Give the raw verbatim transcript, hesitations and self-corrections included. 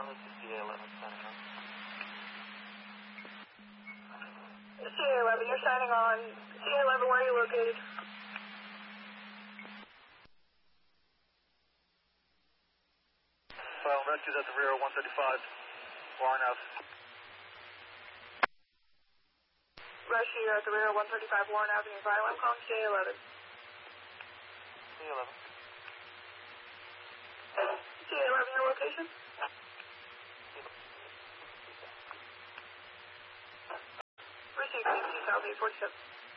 this is C A eleven signing on. C A eleven, you're signing on. C A eleven, where are you located? Well, rescue's at the rear of one thirty-five, Warren Ave. Rescue, you're at the rear of one thirty-five Warren Avenue, Vital. I'm calling C A eleven. C A eleven. C A eleven, your location? Received, C South eight forty-seven.